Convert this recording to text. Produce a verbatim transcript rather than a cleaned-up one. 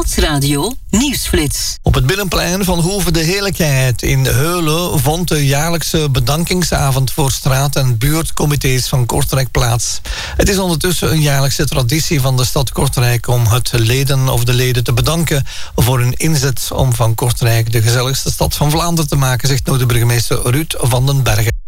Stadsradio Nieuwsflits. Op het binnenplein van Hoeve de Heerlijkheid in Heulen vond de jaarlijkse bedankingsavond voor straat- en buurtcomité's van Kortrijk plaats. Het is ondertussen een jaarlijkse traditie van de stad Kortrijk om het leden of de leden te bedanken voor hun inzet om van Kortrijk de gezelligste stad van Vlaanderen te maken, zegt nou de burgemeester Ruud van den Bergen.